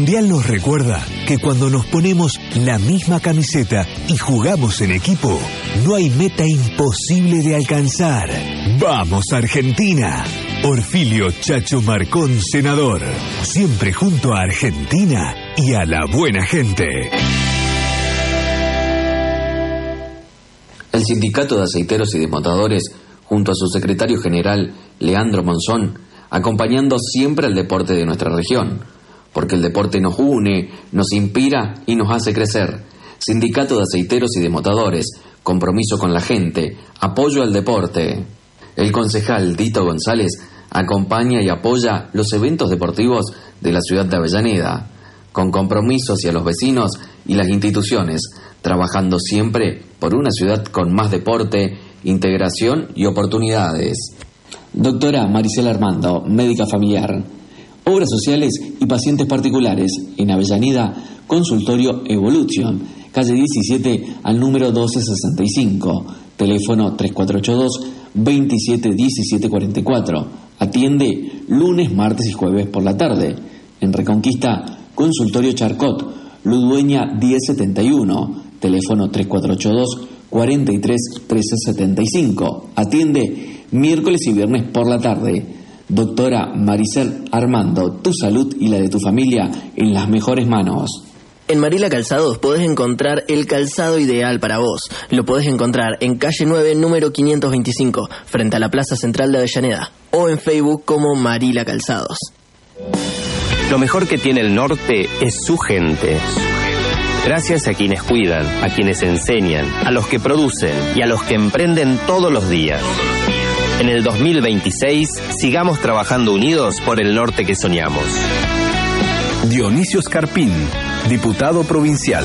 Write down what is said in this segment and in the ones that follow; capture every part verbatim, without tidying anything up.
Mundial nos recuerda que cuando nos ponemos la misma camiseta y jugamos en equipo, no hay meta imposible de alcanzar. ¡Vamos, Argentina! Orfilio Chacho Marcón, senador. Siempre junto a Argentina y a la buena gente. El Sindicato de Aceiteros y Desmontadores, junto a su secretario general, Leandro Monzón, acompañando siempre al deporte de nuestra región, porque el deporte nos une, nos inspira y nos hace crecer. Sindicato de Aceiteros y Desmontadores, compromiso con la gente, apoyo al deporte. El concejal Dito González acompaña y apoya los eventos deportivos de la ciudad de Avellaneda, con compromiso hacia los vecinos y las instituciones, trabajando siempre por una ciudad con más deporte, integración y oportunidades. Doctora Maricela Armando, médica familiar. Obras sociales y pacientes particulares en Avellaneda, consultorio Evolution, calle diecisiete al número doce sesenta y cinco, teléfono tres cuatro ocho dos, veintisiete diecisiete cuarenta y cuatro. Atiende lunes, martes y jueves por la tarde. En Reconquista, consultorio Charcot, Ludueña diez setenta y uno, teléfono tres cuatro ocho dos, cuarenta y tres trece setenta y cinco. Atiende miércoles y viernes por la tarde. Doctora Maricel Armando, tu salud y la de tu familia en las mejores manos. En Marila Calzados podés encontrar el calzado ideal para vos. Lo podés encontrar en calle nueve, número quinientos veinticinco, frente a la Plaza Central de Avellaneda, o en Facebook como Marila Calzados. Lo mejor que tiene el norte es su gente. Gracias a quienes cuidan, a quienes enseñan, a los que producen y a los que emprenden todos los días. En el dos mil veintiséis, sigamos trabajando unidos por el norte que soñamos. Dionisio Scarpín, diputado provincial.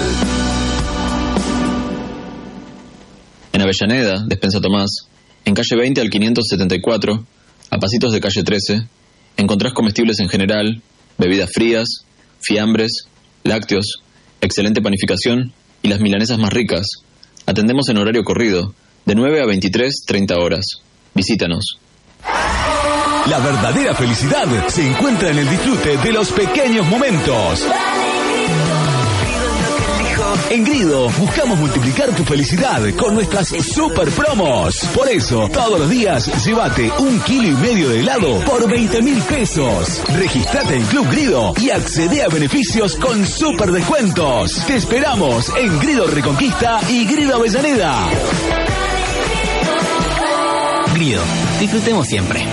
En Avellaneda, Despensa Tomás, en calle veinte al quinientos setenta y cuatro, a pasitos de calle trece, encontrás comestibles en general, bebidas frías, fiambres, lácteos, excelente panificación y las milanesas más ricas. Atendemos en horario corrido, de nueve a veintitrés, treinta horas. Visítanos. La verdadera felicidad se encuentra en el disfrute de los pequeños momentos. En Grido buscamos multiplicar tu felicidad con nuestras super promos. Por eso, todos los días, llévate un kilo y medio de helado por veinte mil pesos. Registrate en Club Grido y accede a beneficios con super descuentos. Te esperamos en Grido Reconquista y Grido Avellaneda. Grido, disfrutemos siempre.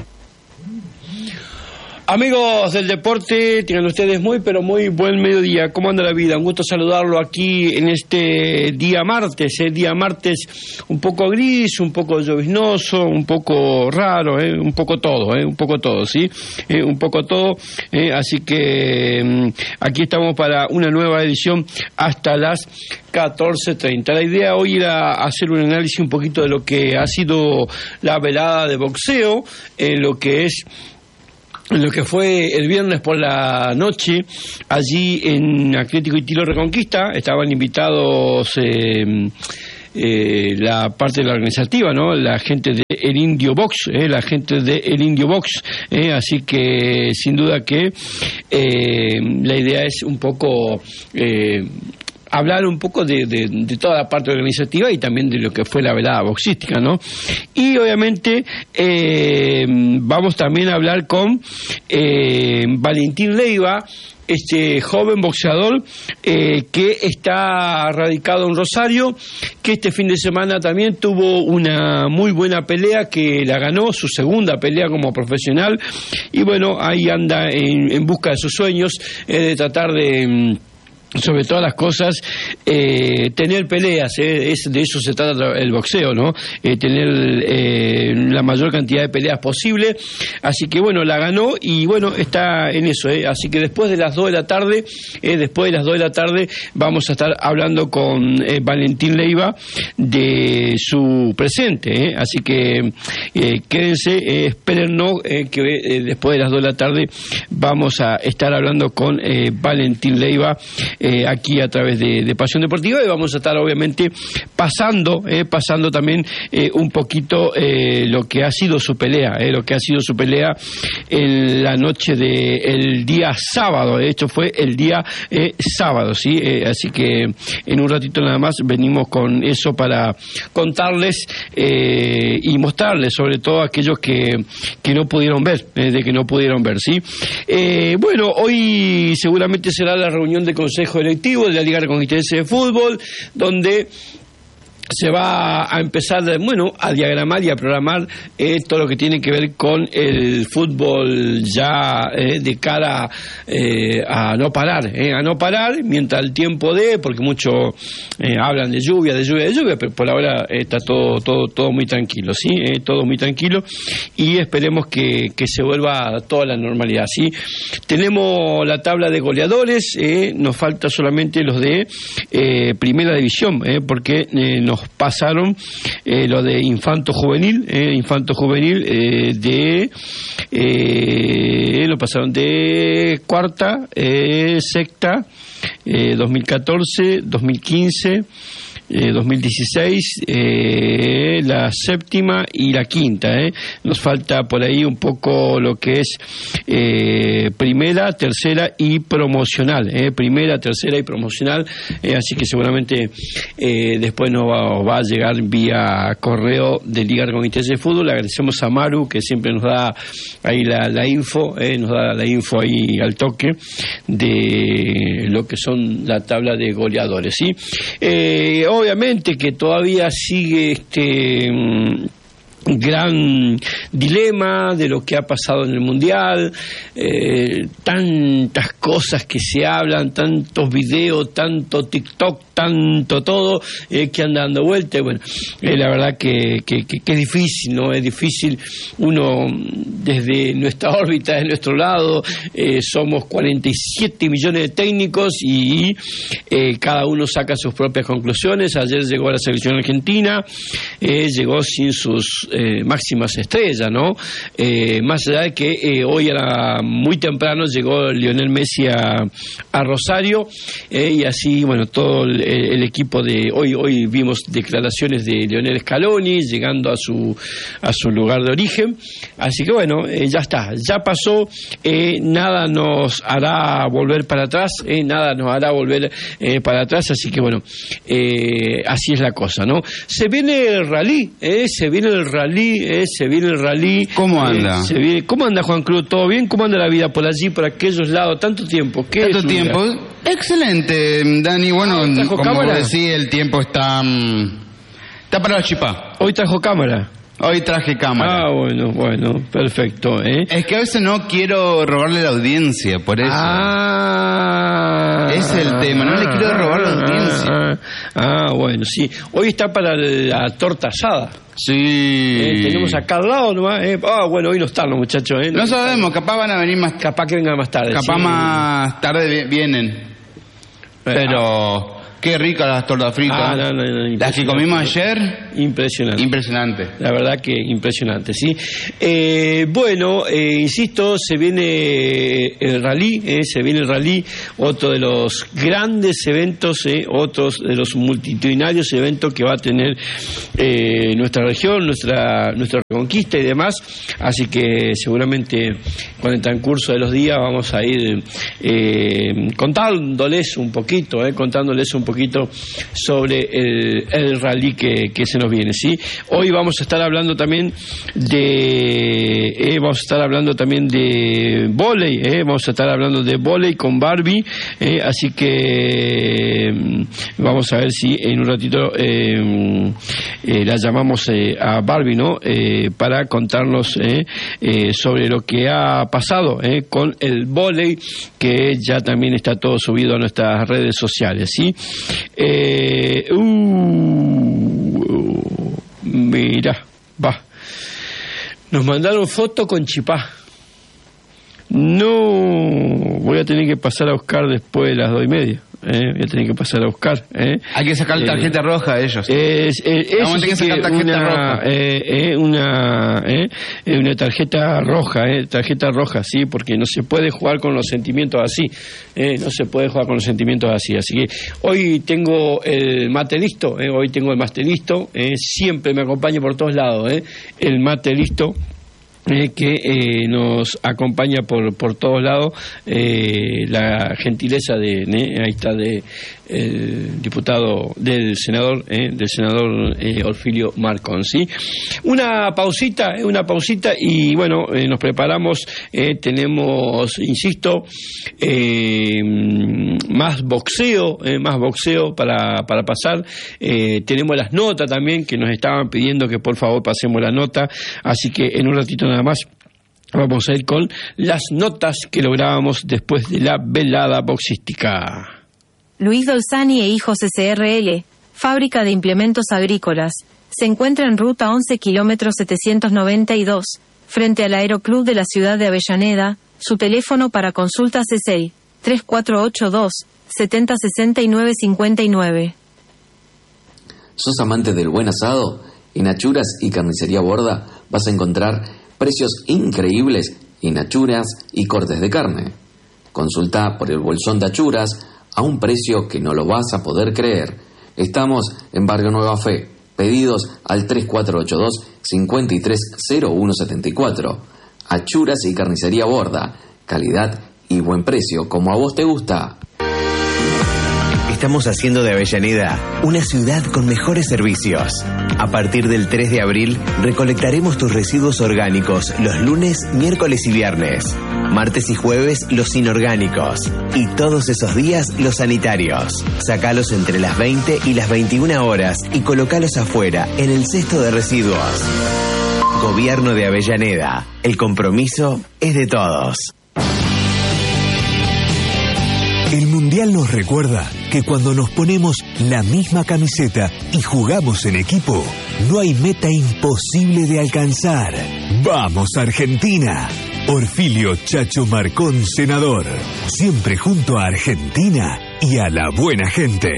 Amigos del deporte, tengan ustedes muy pero muy buen mediodía. ¿Cómo anda la vida? Un gusto saludarlo aquí en este día martes, eh, día martes un poco gris, un poco lloviznoso, un poco raro, eh, un poco todo, eh, un poco todo, ¿sí? Eh, un poco todo, eh, así que eh, aquí estamos para una nueva edición hasta las catorce treinta. La idea hoy era hacer un análisis un poquito de lo que ha sido la velada de boxeo, eh, lo que es lo que fue el viernes por la noche, allí en Atlético Itilo Reconquista. Estaban invitados eh, eh, la parte de la organizativa, ¿no? La gente de El Indio Box, eh, la gente de El Indio Box, eh, así que sin duda que eh, la idea es un poco eh, hablar un poco de, de, de toda la parte organizativa y también de lo que fue la velada boxística, ¿no? Y obviamente eh, vamos también a hablar con eh, Valentín Leiva, este joven boxeador eh, que está radicado en Rosario, que este fin de semana también tuvo una muy buena pelea, que la ganó, su segunda pelea como profesional, y bueno, ahí anda en, en busca de sus sueños, eh, de tratar de... sobre todas las cosas, eh, tener peleas, eh, es, de eso se trata el boxeo, ¿no? Eh, tener eh, la mayor cantidad de peleas posible. Así que bueno, la ganó y bueno, está en eso, eh. Así que después de las dos de la tarde, eh, después de las dos de la tarde, vamos a estar hablando con eh, Valentín Leiva de su presente, eh. Así que eh, quédense, eh, espérennos, eh, que eh, después de las dos de la tarde vamos a estar hablando con eh, Valentín Leiva. eh, aquí a través de, de Pasión Deportiva, y vamos a estar obviamente pasando, eh, pasando también eh, un poquito eh, lo que ha sido su pelea, eh, lo que ha sido su pelea en la noche del día sábado. De hecho fue el día eh, sábado, sí, eh, así que en un ratito nada más venimos con eso para contarles eh, y mostrarles, sobre todo a aquellos que, que no pudieron ver, eh, de que no pudieron ver, sí. Eh, bueno, hoy seguramente será la reunión del Consejo Directivo de la Liga Reconquistense de Fútbol, donde se va a empezar, bueno, a diagramar y a programar eh, todo lo que tiene que ver con el fútbol ya eh, de cara eh, a no parar, eh, a no parar mientras el tiempo dé, porque muchos eh, hablan de lluvia, de lluvia, de lluvia, pero por ahora eh, está todo, todo, todo muy tranquilo, sí, eh, todo muy tranquilo, y esperemos que, que se vuelva a toda la normalidad, sí. Tenemos la tabla de goleadores, eh, nos falta solamente los de eh, Primera División, eh, porque eh, nos pasaron eh, lo de infanto juvenil, eh, infanto juvenil eh, de eh, lo pasaron de cuarta, eh, sexta, eh, dos mil catorce, dos mil quince, eh, dos mil dieciséis, eh, la séptima y la quinta. Eh. Nos falta por ahí un poco lo que es eh, primera, tercera y promocional. Eh. Primera, tercera y promocional. Eh, así que seguramente eh, después nos va, va a llegar vía correo de Liga Reconquistense de Fútbol. Le agradecemos a Maru, que siempre nos da ahí la, la info, eh, nos da la info ahí al toque de lo que son la tabla de goleadores. ¿Sí? Eh, Obviamente que todavía sigue este gran dilema de lo que ha pasado en el Mundial, eh, tantas cosas que se hablan, tantos videos, tanto TikTok, tanto todo eh, que anda dando vuelta. Y bueno, eh, la verdad que, que, que, que es difícil, ¿no? Es difícil. Uno, desde nuestra órbita, de nuestro lado, eh, somos cuarenta y siete millones de técnicos y eh, cada uno saca sus propias conclusiones. Ayer llegó a la selección argentina, eh, llegó sin sus eh, máximas estrellas, ¿no? Eh, más allá de que eh, hoy era muy temprano llegó Lionel Messi a, a Rosario, eh, y así, bueno, todo el, el equipo de hoy hoy vimos declaraciones de Lionel Scaloni llegando a su a su lugar de origen. Así que bueno, eh, ya está, ya pasó, eh, nada nos hará volver para atrás, eh, nada nos hará volver eh, para atrás, así que bueno, eh, así es la cosa, ¿no? Se viene el rally, eh, se viene el rally, eh, se viene el rally. ¿Cómo anda? Eh, se viene, ¿Cómo anda, Juan Cruz? ¿Todo bien? ¿Cómo anda la vida por allí, por aquellos lados? Tanto tiempo. ¿Qué Tanto es tiempo. Vida? Excelente, Dani. Bueno, Ah, ¿trajo como cámara? vos decís, el tiempo está mm, está para la chipá. Hoy trajo cámara. Hoy traje cámara. Ah, bueno, bueno, perfecto, ¿eh? Es que a veces no quiero robarle la audiencia, por eso. Ah, Es el tema, no le quiero robar la audiencia. Ah, ah, bueno, sí. Hoy está para la torta asada. Sí. Eh, tenemos acá al lado nomás. Eh. Ah, bueno, hoy no están los muchachos. Eh. No sabemos, capaz van a venir más. Capaz que vengan más tarde. Capaz sí. más tarde vi- vienen. Pero qué ricas las tortas fritas. Ah, no, no, no, las que comimos ayer, Impresionante. impresionante. La verdad que impresionante, ¿sí? Eh, bueno, eh, insisto, se viene el rally, eh, se viene el rally, otro de los grandes eventos, eh, otros de los multitudinarios eventos que va a tener eh, nuestra región, nuestra nuestra reconquista y demás, así que seguramente con el transcurso de los días vamos a ir eh, contándoles un poquito, eh, contándoles un poquito sobre el, el rally que, que se nos viene, ¿sí? Hoy vamos a estar hablando también de eh, vamos a estar hablando también de vóley, eh, vamos a estar hablando de vóley con Barbie, eh, así que eh, vamos a ver si en un ratito eh, eh, la llamamos eh, a Barbie, ¿no? Eh, para contarnos eh, eh, sobre lo que ha pasado eh, con el vóley, que ya también está todo subido a nuestras redes sociales, ¿sí? Eh, uh, mira, va. Nos mandaron foto con chipá. No, voy a tener que pasar a buscar después de las dos y media. ¿eh? Voy a tener que pasar a buscar. ¿eh? Hay que sacar tarjeta eh, roja a ellos. Es, es, Vamos a tener que sacar tarjeta una, roja. Eh, eh, una, eh, una tarjeta roja, eh, tarjeta roja, sí, porque no se puede jugar con los sentimientos así. Eh, no se puede jugar con los sentimientos así. Así que hoy tengo el mate listo, eh, hoy tengo el mate listo. Eh, siempre me acompaña por todos lados, eh, el mate listo. Eh, que eh, nos acompaña por por todos lados, eh, la gentileza de eh, ahí está de el diputado del senador eh, del senador eh, Orfilio Marcón, ¿sí? Una pausita, eh, una pausita y bueno, eh, nos preparamos, eh, tenemos, insisto, eh, más boxeo, eh, más boxeo para para pasar, eh, tenemos las notas también que nos estaban pidiendo que por favor pasemos la nota, así que en un ratito nada más vamos a ir con las notas que lográbamos después de la velada boxística. Luis Dolzani e Hijos S R L, fábrica de implementos agrícolas, se encuentra en ruta once kilómetros setecientos noventa y dos, frente al Aeroclub de la ciudad de Avellaneda. Su teléfono para consultas es el tres cuatro ocho dos, siete cero seis nueve cinco nueve. ¿Sos amante del buen asado? En Achuras y Carnicería Borda vas a encontrar precios increíbles en achuras y cortes de carne. Consulta por el bolsón de achuras a un precio que no lo vas a poder creer. Estamos en Barrio Nueva Fe. Pedidos al tres cuatro ocho dos, cinco tres cero uno siete cuatro. Achuras y Carnicería Borda. Calidad y buen precio como a vos te gusta. Estamos haciendo de Avellaneda una ciudad con mejores servicios. A partir del tres de abril, recolectaremos tus residuos orgánicos los lunes, miércoles y viernes. Martes y jueves, los inorgánicos. Y todos esos días, los sanitarios. Sacalos entre las veinte y las veintiuna horas y colocalos afuera, en el cesto de residuos. Gobierno de Avellaneda. El compromiso es de todos. El Mundial nos recuerda que cuando nos ponemos la misma camiseta y jugamos en equipo, no hay meta imposible de alcanzar. ¡Vamos, Argentina! Orfilio Chacho Marcón, senador. Siempre junto a Argentina y a la buena gente.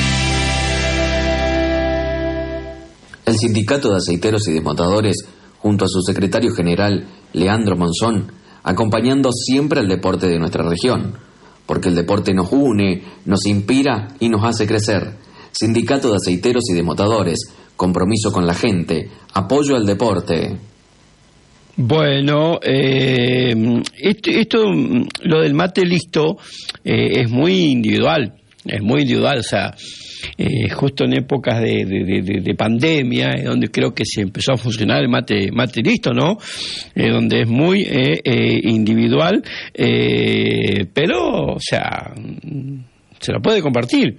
El Sindicato de Aceiteros y Desmontadores, junto a su secretario general, Leandro Monzón, acompañando siempre al deporte de nuestra región. Porque el deporte nos une, nos inspira y nos hace crecer. Sindicato de Aceiteros y Desmontadores, compromiso con la gente, apoyo al deporte. Bueno, eh, esto, esto, lo del mate listo, eh, es muy individual, es muy individual, o sea, eh, justo en épocas de, de, de, de pandemia, eh, donde creo que se empezó a funcionar el mate, mate listo, ¿no? Eh, donde es muy eh, eh, individual, eh, pero, o sea, se lo puede compartir.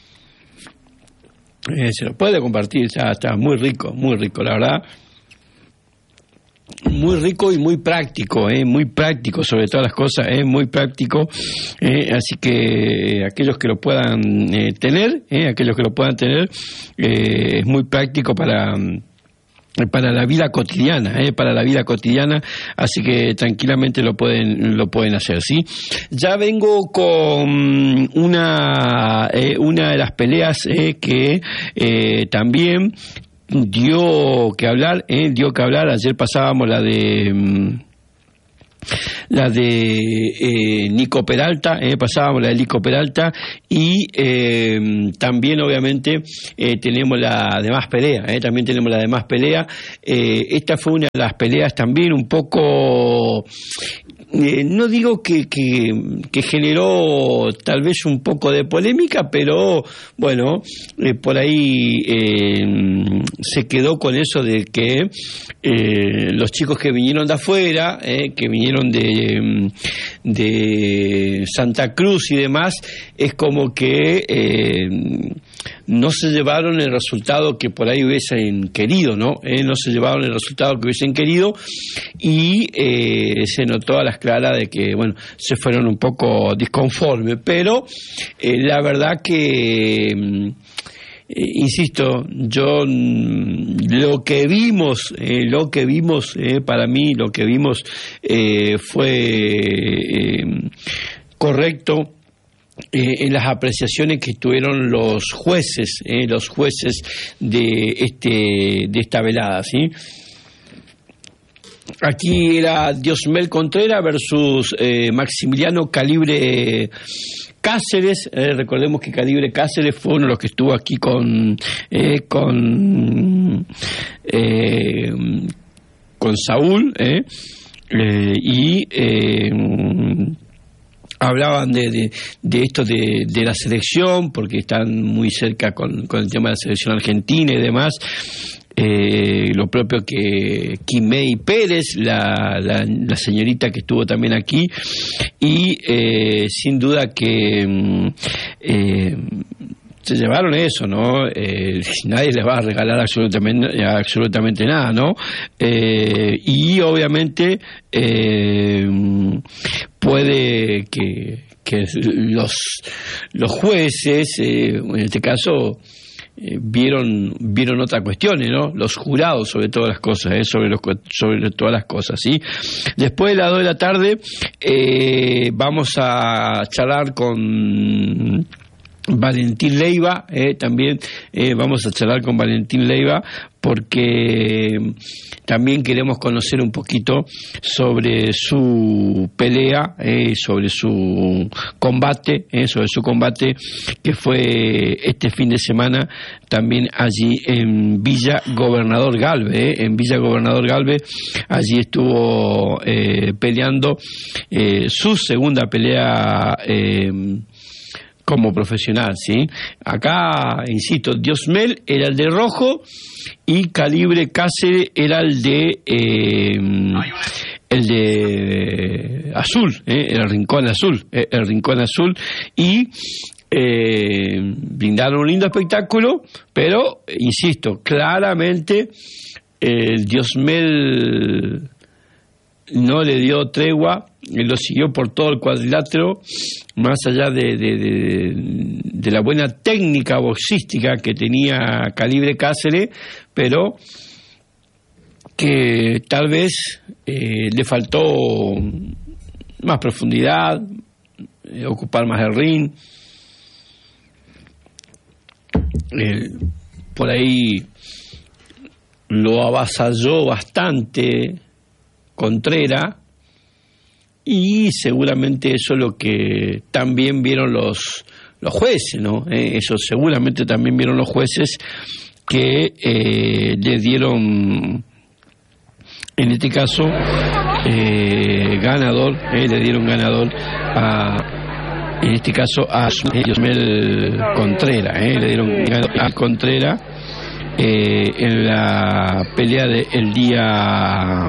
Eh, se lo puede compartir, está, está muy rico, muy rico, la verdad. Muy rico y muy práctico, eh, muy práctico sobre todas las cosas, eh, muy práctico, eh, así que eh, aquellos que lo puedan eh, tener, eh, aquellos que lo puedan tener, eh, es muy práctico para para la vida cotidiana, eh, para la vida cotidiana, así que tranquilamente lo pueden lo pueden hacer, ¿sí? Ya vengo con una eh, una de las peleas eh, que eh, también dio que hablar, eh, dio que hablar. Ayer pasábamos la de la de eh, Nico Peralta, eh, pasábamos la de Nico Peralta y eh, también obviamente eh, tenemos la demás pelea, eh, también tenemos la demás pelea. Eh, esta fue una de las peleas también un poco, eh, no digo que, que, que generó tal vez un poco de polémica, pero bueno, eh, por ahí eh, se quedó con eso de que eh, los chicos que vinieron de afuera, eh, que vinieron de, de Santa Cruz y demás, es como que eh, no se llevaron el resultado que por ahí hubiesen querido, ¿no? Eh, no se llevaron el resultado que hubiesen querido y eh, se notó a las claras de que, bueno, se fueron un poco disconformes, pero eh, la verdad que... Eh, insisto, yo lo que vimos, eh, lo que vimos, eh, para mí, lo que vimos eh, fue eh, correcto. Eh, en las apreciaciones que tuvieron los jueces, eh, los jueces de este de esta velada, ¿sí? Aquí era Diosmel Contreras versus eh, Maximiliano Calibre Cáceres. Eh, recordemos que Calibre Cáceres fue uno de los que estuvo aquí con eh, con eh, con Saúl eh, eh, y eh, hablaban de, de, de esto de, de la selección, porque están muy cerca con, con el tema de la selección argentina y demás. Eh, lo propio que Quimei Pérez, la, la, la señorita que estuvo también aquí, y eh, sin duda que eh, se llevaron eso, ¿no? Eh, nadie les va a regalar absolutamente, absolutamente nada, ¿no? Eh, y obviamente eh, puede que, que los, los jueces, eh, en este caso, eh, vieron vieron otras cuestiones, ¿no? Los jurados, sobre todas las cosas, ¿eh? sobre, los, sobre todas las cosas, ¿sí? Después de las dos de la tarde eh, vamos a charlar con Valentín Leiva, eh, también eh, vamos a charlar con Valentín Leiva porque también queremos conocer un poquito sobre su pelea, eh, sobre su combate, eh, sobre su combate que fue este fin de semana también allí en Villa Gobernador Galvez, eh, en Villa Gobernador Galvez, allí estuvo eh, peleando eh, su segunda pelea eh, como profesional, ¿sí? Acá, insisto, Diosmel era el de rojo y Calibre Cáceres era el de eh, el de azul, ¿eh? Era el rincón azul, ¿eh? El rincón azul, y eh, brindaron un lindo espectáculo, pero, insisto, claramente el Diosmel no le dio tregua, lo siguió por todo el cuadrilátero, más allá de, de, de, de la buena técnica boxística que tenía Calibre Cáceres, pero que tal vez eh, le faltó más profundidad, eh, ocupar más el ring. Eh, por ahí lo avasalló bastante Contreras, y seguramente eso es lo que también vieron los los jueces, ¿no? Eh, eso seguramente también vieron los jueces que eh, le dieron, en este caso, eh, ganador, eh, le dieron ganador a, en este caso, a Diosmel Contreras, eh, le dieron ganador a Contreras eh, en la pelea del día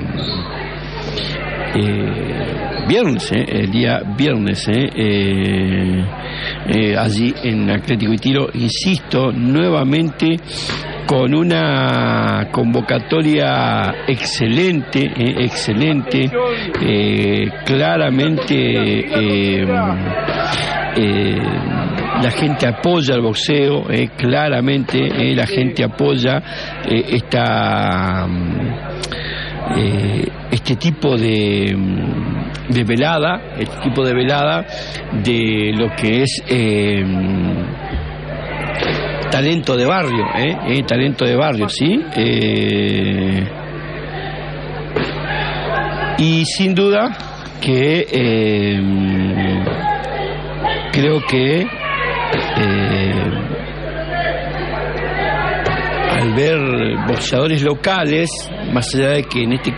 Eh, viernes, eh, el día viernes, eh, eh, eh, allí en Atlético y Tiro, insisto, nuevamente con una convocatoria excelente, eh, excelente, eh, claramente eh, eh, la gente apoya el boxeo, eh, claramente eh, la gente apoya eh, esta Eh, este tipo de, de velada, este tipo de velada de lo que es eh, talento de barrio, eh, eh, talento de barrio, ¿sí? Eh, y sin duda que eh, creo que eh, al ver boxeadores locales, más allá de que en este